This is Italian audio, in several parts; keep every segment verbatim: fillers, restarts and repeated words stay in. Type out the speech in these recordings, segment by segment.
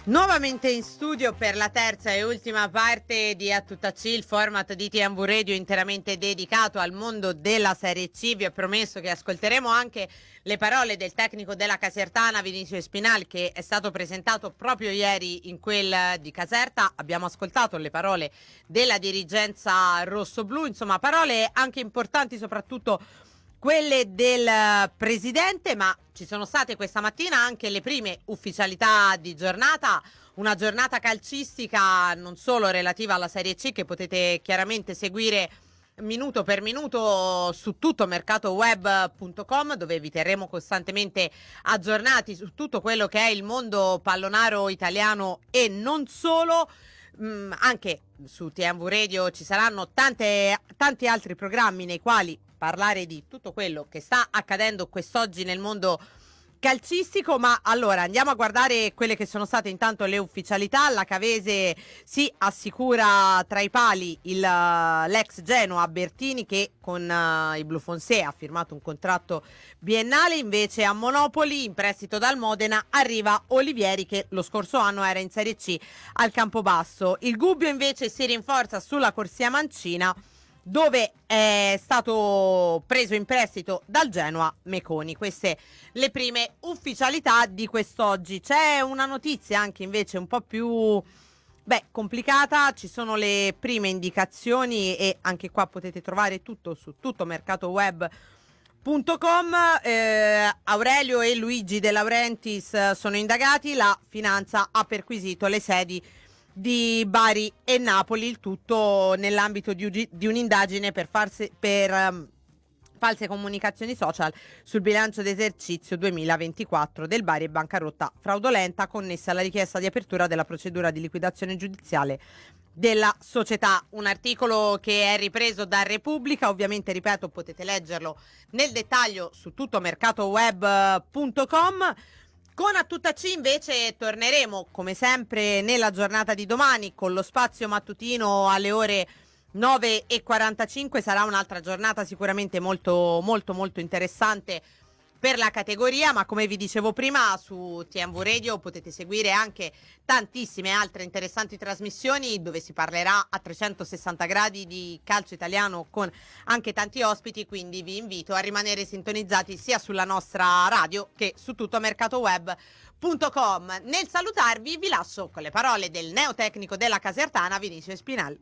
Nuovamente in studio per la terza e ultima parte di A Tutta C, il format di T M V Radio interamente dedicato al mondo della Serie C. Vi ho promesso che ascolteremo anche le parole del tecnico della Casertana, Vinicio Espinal, che è stato presentato proprio ieri in quel di Caserta. Abbiamo ascoltato le parole della dirigenza rossoblù, insomma parole anche importanti, soprattutto quelle del presidente, ma ci sono state questa mattina anche le prime ufficialità di giornata, una giornata calcistica non solo relativa alla Serie C che potete chiaramente seguire minuto per minuto su tutto mercatoweb punto com, dove vi terremo costantemente aggiornati su tutto quello che è il mondo pallonaro italiano e non solo. Mm, anche su T M V Radio ci saranno tante, tanti altri programmi nei quali parlare di tutto quello che sta accadendo quest'oggi nel mondo calcistico. Ma allora andiamo a guardare quelle che sono state intanto le ufficialità. La Cavese si assicura tra i pali il, l'ex Genoa Bertini, che con uh, i Blufonse ha firmato un contratto biennale. Invece a Monopoli, in prestito dal Modena, arriva Olivieri, che lo scorso anno era in Serie C al Campobasso. Il Gubbio invece si rinforza sulla corsia mancina, dove è stato preso in prestito dal Genoa Meconi. Queste le prime ufficialità di quest'oggi. C'è una notizia anche invece un po' più beh, complicata. Ci sono le prime indicazioni e anche qua potete trovare tutto su tutto mercatoweb punto com. eh, Aurelio e Luigi De Laurentiis sono indagati. La finanza ha perquisito le sedi di Bari e Napoli, il tutto nell'ambito di, di un'indagine per, farse, per um, false comunicazioni social sul bilancio d'esercizio duemilaventiquattro del Bari e bancarotta fraudolenta connessa alla richiesta di apertura della procedura di liquidazione giudiziale della società. Un articolo che è ripreso da Repubblica, ovviamente ripeto potete leggerlo nel dettaglio su tutto mercatoweb punto com. Con A Tutta C invece torneremo come sempre nella giornata di domani con lo spazio mattutino alle ore nove e quarantacinque. Sarà un'altra giornata sicuramente molto molto molto interessante per la categoria, ma come vi dicevo prima su T M V Radio potete seguire anche tantissime altre interessanti trasmissioni dove si parlerà a trecentosessanta gradi di calcio italiano con anche tanti ospiti, quindi vi invito a rimanere sintonizzati sia sulla nostra radio che su tutto mercatoweb punto com. Nel salutarvi vi lascio con le parole del neotecnico della Casertana, Vinicio Espinal.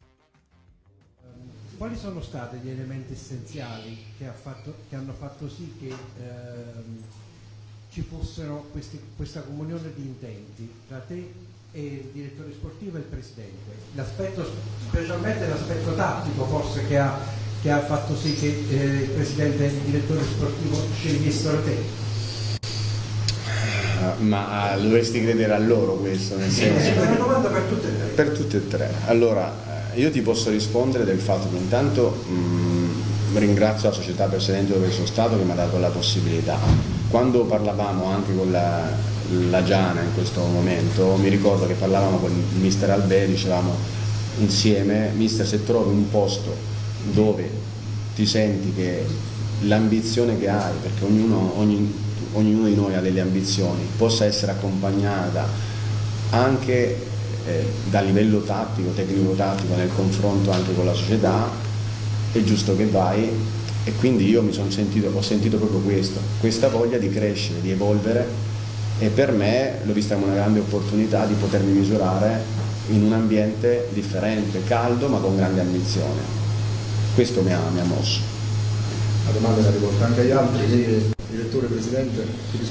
Quali sono stati gli elementi essenziali che, ha fatto, che hanno fatto sì che ehm, ci fossero questi, questa comunione di intenti tra te e il direttore sportivo e il presidente? L'aspetto, specialmente l'aspetto tattico forse che ha, che ha fatto sì che eh, il presidente e il direttore sportivo scegliessero te? Uh, ma uh, dovresti credere a loro questo, nel senso... È una domanda per tutte e tre. Per tutte e tre. Allora, io ti posso rispondere del fatto che intanto mh, ringrazio la società precedente dove sono stato che mi ha dato la possibilità. Quando parlavamo anche con la, la Giana in questo momento, mi ricordo che parlavamo con il mister Albè, dicevamo insieme, mister, se trovi un posto dove ti senti che l'ambizione che hai, perché ognuno, ogni, ognuno di noi ha delle ambizioni, possa essere accompagnata anche Eh, da livello tattico, tecnico-tattico nel confronto anche con la società, è giusto che vai. E quindi io mi sono sentito, ho sentito proprio questo, questa voglia di crescere, di evolvere, e per me l'ho vista come una grande opportunità di potermi misurare in un ambiente differente, caldo ma con grande ambizione. Questo mi ha, mi ha mosso. La domanda la rivolta anche agli altri, direttore, presidente.